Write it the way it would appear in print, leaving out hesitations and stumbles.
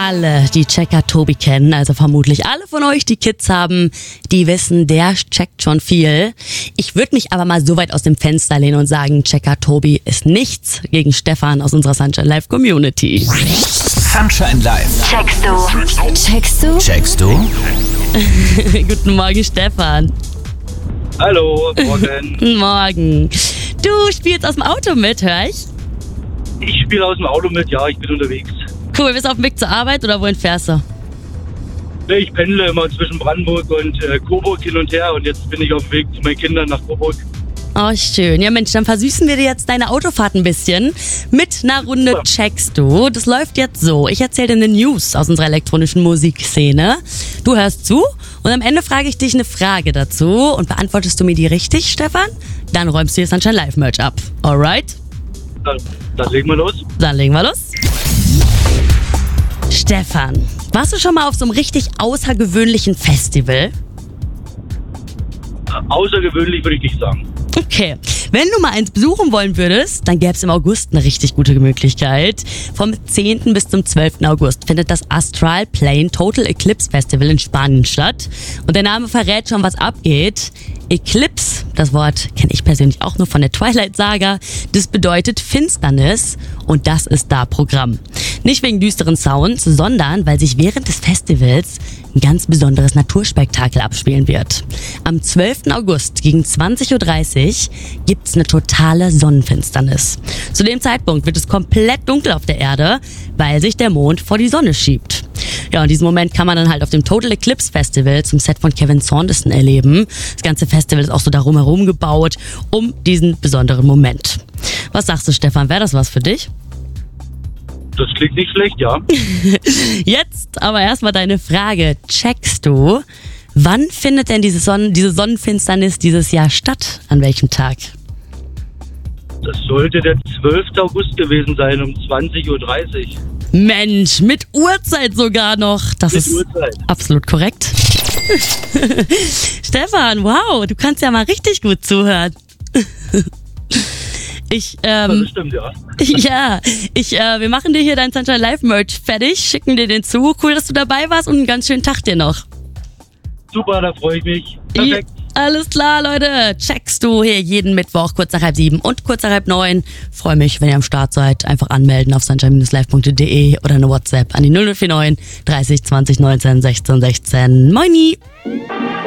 Alle, die Checker Tobi kennen, also vermutlich alle von euch, die Kids haben, die wissen, der checkt schon viel. Ich würde mich aber mal so weit aus dem Fenster lehnen und sagen, Checker Tobi ist nichts gegen Stefan aus unserer Sunshine Live Community. Sunshine Live. Checkst du? Checkst du? Checkst du? Guten Morgen, Stefan. Hallo, morgen. Guten Morgen. Du spielst aus dem Auto mit, hör ich? Ich spiele aus dem Auto mit, ja, ich bin unterwegs. Cool, bist du auf dem Weg zur Arbeit oder wohin fährst du? Ich pendle immer zwischen Brandenburg und Coburg hin und her und jetzt bin ich auf dem Weg zu meinen Kindern nach Coburg. Oh, schön. Ja, Mensch, dann versüßen wir dir jetzt deine Autofahrt ein bisschen mit einer Runde Ja. Checkst du. Das läuft jetzt so. Ich erzähle dir eine News aus unserer elektronischen Musikszene. Du hörst zu und am Ende frage ich dich eine Frage dazu und beantwortest du mir die richtig, Stefan? Dann räumst du dir Sunshine Live Merch ab. Alright? Dann legen wir los. Dann legen wir los. Stefan, warst du schon mal auf so einem richtig außergewöhnlichen Festival? Außergewöhnlich würde ich nicht sagen. Okay, wenn du mal eins besuchen wollen würdest, dann gäbe es im August eine richtig gute Möglichkeit. Vom 10. bis zum 12. August findet das Astral Plane Total Eclipse Festival in Spanien statt. Und der Name verrät schon, was abgeht. Eclipse, das Wort kenne ich persönlich auch nur von der Twilight Saga, das bedeutet Finsternis und das ist da Programm. Nicht wegen düsteren Sounds, sondern weil sich während des Festivals ein ganz besonderes Naturspektakel abspielen wird. Am 12. August gegen 20.30 Uhr gibt's eine totale Sonnenfinsternis. Zu dem Zeitpunkt wird es komplett dunkel auf der Erde, weil sich der Mond vor die Sonne schiebt. Ja, und diesen Moment kann man dann halt auf dem Total Eclipse Festival zum Set von Kevin Saunderson erleben. Das ganze Festival ist auch so darum herum gebaut, um diesen besonderen Moment. Was sagst du, Stefan, wäre das was für dich? Das klingt nicht schlecht, ja. Jetzt aber erstmal deine Frage. Checkst du, wann findet denn diese Sonnenfinsternis dieses Jahr statt? An welchem Tag? Das sollte der 12. August gewesen sein, um 20.30 Uhr. Mensch, mit Uhrzeit sogar noch. Das Mit ist Uhrzeit. absolut korrekt. Stefan, wow, du kannst ja mal richtig gut zuhören. Das stimmt, ja. Wir machen dir hier dein Sunshine Live Merch fertig, schicken dir den zu. Cool, dass du dabei warst und einen ganz schönen Tag dir noch. Super, da freue ich mich. Perfekt. Alles klar, Leute. Checkst du hier jeden Mittwoch, kurz nach 8:30 und kurz nach 8:30. Freue mich, wenn ihr am Start seid. Einfach anmelden auf sunshine-live.de oder eine WhatsApp an die 0049 30 20 19 16 16. Moini!